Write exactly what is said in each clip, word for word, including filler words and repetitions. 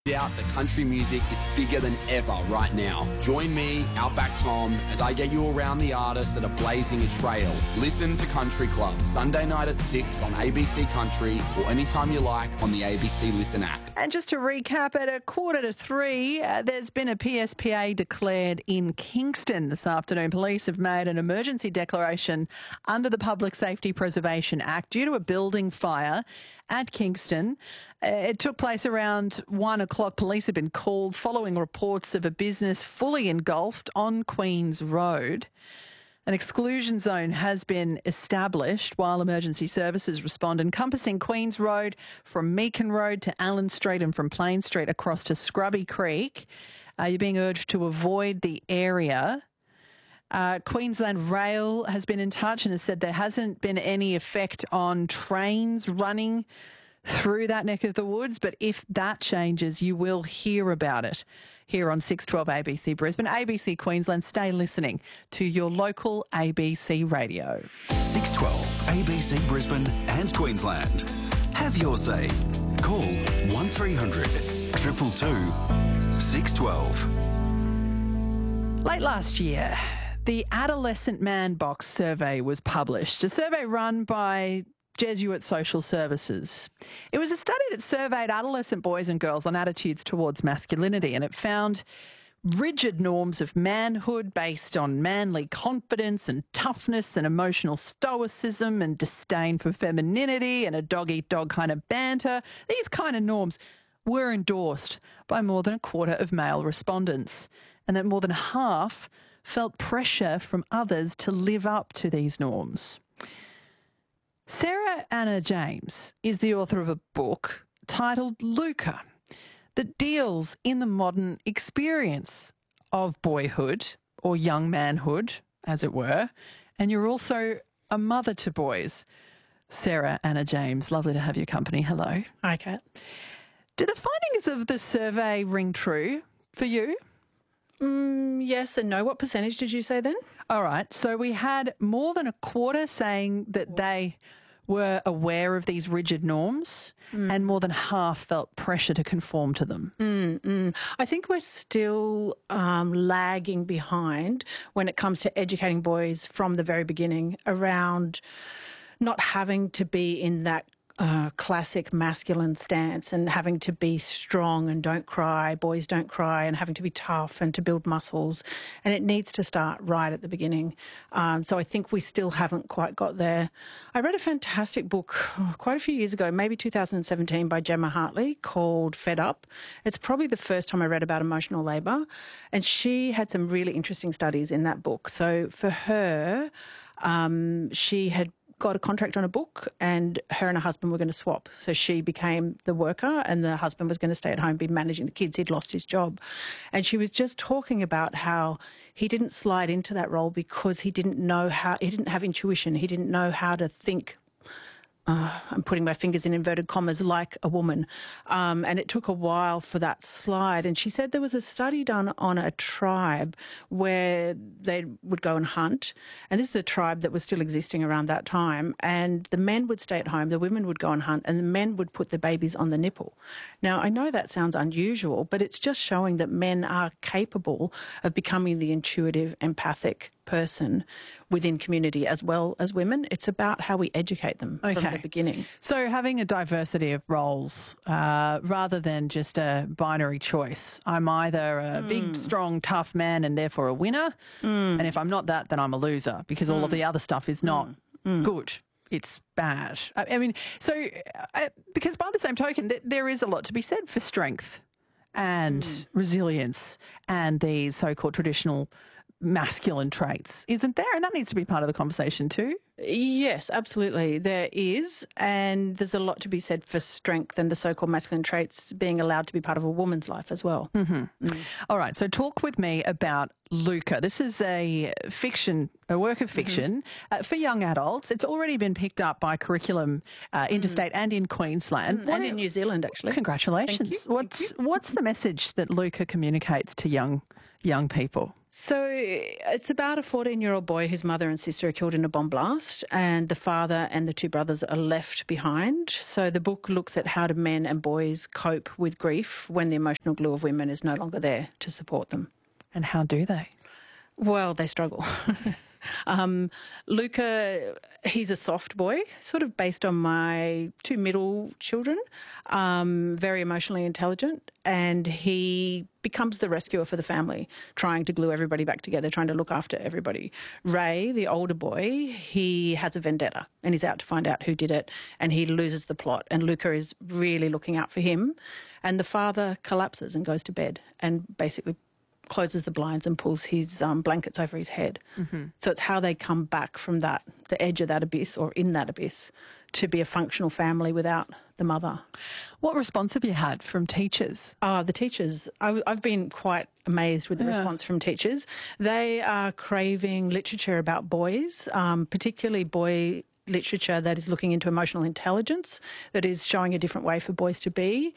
Doubt that country music is bigger than ever right now. Join me, Outback Tom, as I get you around the artists that are blazing a trail. Listen to Country Club, Sunday night at six on A B C Country or anytime you like on the A B C Listen app. And just to recap, at a quarter to three, uh, there's been a P S P A declared in Kingston this afternoon. Police have made an emergency declaration under the Public Safety Preservation Act due to a building fire at Kingston. Uh, it took place around one o'clock. Police have been called following reports of a business fully engulfed on Queen's Road. An exclusion zone has been established while emergency services respond, encompassing Queen's Road from Meakin Road to Allen Street and from Plain Street across to Scrubby Creek. Uh, you're being urged to avoid the area. Uh, Queensland Rail has been in touch and has said there hasn't been any effect on trains running through that neck of the woods, but if that changes, you will hear about it here on six twelve A B C Brisbane. A B C Queensland, stay listening to your local A B C radio. six twelve A B C Brisbane and Queensland. Have your say. Call one three hundred two two two six twelve. Late last year, the Adolescent Man Box survey was published, a survey run by Jesuit Social Services. It was a study that surveyed adolescent boys and girls on attitudes towards masculinity, and it found rigid norms of manhood based on manly confidence and toughness and emotional stoicism and disdain for femininity and a dog-eat-dog kind of banter. These kind of norms were endorsed by more than a quarter of male respondents, and that more than half felt pressure from others to live up to these norms. Sarah Anna James is the author of a book titled Luca that deals in the modern experience of boyhood or young manhood, as it were, and you're also a mother to boys. Sarah Anna James, lovely to have your company. Hello. Hi, Kat. Do the findings of the survey ring true for you? Mm, yes and no. What percentage did you say then? All right. So we had more than a quarter saying that they were aware of these rigid norms, mm. and more than half felt pressure to conform to them. Mm, mm. I think we're still um, lagging behind when it comes to educating boys from the very beginning around not having to be in that Uh, classic masculine stance and having to be strong and don't cry, boys don't cry, and having to be tough and to build muscles. And it needs to start right at the beginning. Um, so I think we still haven't quite got there. I read a fantastic book oh, quite a few years ago, maybe two thousand seventeen, by Gemma Hartley called Fed Up. It's probably the first time I read about emotional labour. And she had some really interesting studies in that book. So for her, um, she had got a contract on a book and her and her husband were going to swap. So she became the worker and the husband was going to stay at home, be managing the kids. He'd lost his job. And she was just talking about how he didn't slide into that role because he didn't know how, he didn't have intuition. He didn't know how to think. Uh, I'm putting my fingers in inverted commas, like a woman. Um, and it took a while for that slide. And she said there was a study done on a tribe where they would go and hunt. And this is a tribe that was still existing around that time. And the men would stay at home, the women would go and hunt, and the men would put the babies on the nipple. Now, I know that sounds unusual, but it's just showing that men are capable of becoming the intuitive, empathic person within community as well as women. It's about how we educate them okay. from the beginning. So having a diversity of roles uh, rather than just a binary choice. I'm either a mm. big, strong, tough man and therefore a winner, mm. and if I'm not that, then I'm a loser because mm. all of the other stuff is not mm. good. It's bad. I, I mean, so uh, because by the same token, th- there is a lot to be said for strength and mm. resilience and these so-called traditional masculine traits, isn't there? And that needs to be part of the conversation too. Yes, absolutely. There is. And there's a lot to be said for strength and the so-called masculine traits being allowed to be part of a woman's life as well. Mm-hmm. Mm. All right. So talk with me about Luca. This is a fiction, a work of fiction mm-hmm. uh, for young adults. It's already been picked up by curriculum uh, interstate mm. and in Queensland. Mm, and in New Zealand, actually. Congratulations. Thank you. What's, Thank you. what's the message that Luca communicates to young young people? So it's about a fourteen-year-old boy whose mother and sister are killed in a bomb blast, and the father and the two brothers are left behind. So the book looks at how do men and boys cope with grief when the emotional glue of women is no longer there to support them. And how do they? Well, they struggle. Um, Luca, he's a soft boy, sort of based on my two middle children, um, very emotionally intelligent, and he becomes the rescuer for the family, trying to glue everybody back together, trying to look after everybody. Ray, the older boy, he has a vendetta and he's out to find out who did it, and he loses the plot, and Luca is really looking out for him, and the father collapses and goes to bed and basically closes the blinds and pulls his um, blankets over his head. Mm-hmm. So it's how they come back from that, the edge of that abyss or in that abyss, to be a functional family without the mother. What response have you had from teachers? Oh, the teachers. I, I've been quite amazed with the yeah. response from teachers. They are craving literature about boys, um, particularly boy literature that is looking into emotional intelligence, that is showing a different way for boys to be,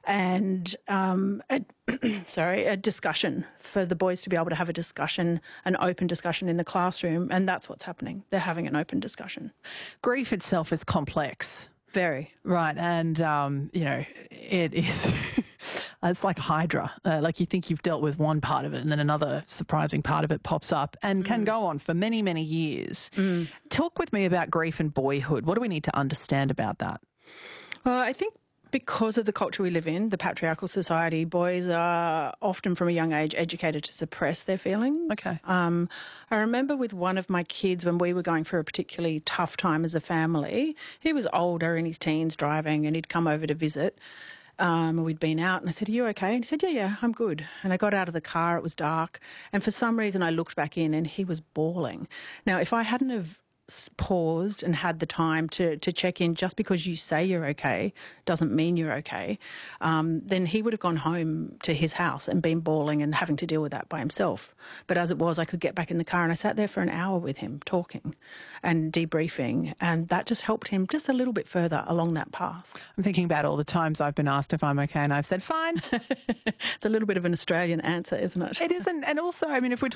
and um, a, sorry, a discussion for the boys to be able to have a discussion, an open discussion in the classroom, and that's what's happening. They're having an open discussion. Grief itself is complex. Very. Right, and, um, you know, it is... It's like Hydra. Uh, like you think you've dealt with one part of it and then another surprising part of it pops up and mm. can go on for many, many years. Mm. Talk with me about grief and boyhood. What do we need to understand about that? Well, I think because of the culture we live in, the patriarchal society, boys are often from a young age educated to suppress their feelings. Okay. Um, I remember with one of my kids when we were going through a particularly tough time as a family, he was older in his teens driving and he'd come over to visit. Um, we'd been out and I said, are you okay? And he said, yeah, yeah, I'm good. And I got out of the car, it was dark. And for some reason I looked back in and he was bawling. Now, if I hadn't have paused and had the time to, to check in, just because you say you're okay doesn't mean you're okay, um, then he would have gone home to his house and been bawling and having to deal with that by himself. But as it was, I could get back in the car and I sat there for an hour with him talking and debriefing, and that just helped him just a little bit further along that path. I'm thinking about all the times I've been asked if I'm okay and I've said, fine. It's a little bit of an Australian answer, isn't it? It isn't. And also, I mean, if we're